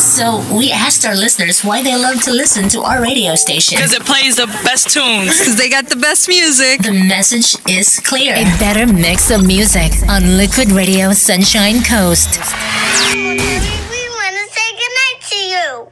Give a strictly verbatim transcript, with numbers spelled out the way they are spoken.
So we asked our listeners why they love to listen to our radio station. Because it plays the best tunes. Because they got the best music. The message is clear. A better mix of music on Liquid Radio Sunshine Coast. We want to say goodnight to you.